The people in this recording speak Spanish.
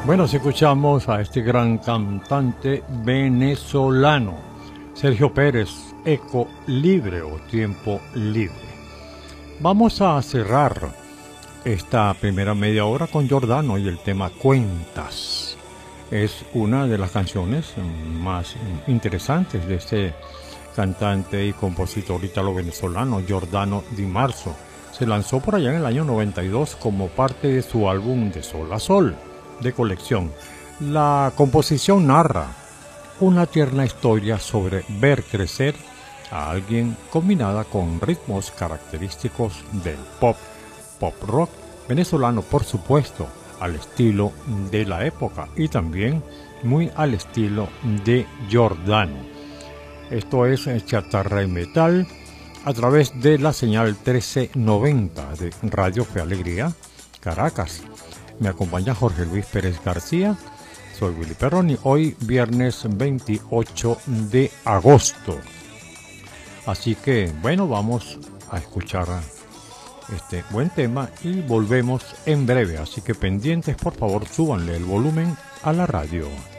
Bueno, si escuchamos a este gran cantante venezolano, Sergio Pérez, Eco Libre o Tiempo Libre. Vamos a cerrar esta primera media hora con Giordano y el tema Cuentas. Es una de las canciones más interesantes de este cantante y compositor italo-venezolano, Giordano Di Marzo. Se lanzó por allá en el año 92 como parte de su álbum De Sol a Sol, de colección. La composición narra una tierna historia sobre ver crecer a alguien combinada con ritmos característicos del pop rock venezolano, por supuesto, al estilo de la época y también muy al estilo de Giordano. Esto es Chatarra y Metal a través de la señal 1390 de Radio Fe Alegría, Caracas. Me acompaña Jorge Luis Pérez García. Soy Willy Perroni. Hoy viernes 28 de agosto. Así que, bueno, vamos a escuchar este buen tema y volvemos en breve. Así que pendientes, por favor, súbanle el volumen a la radio.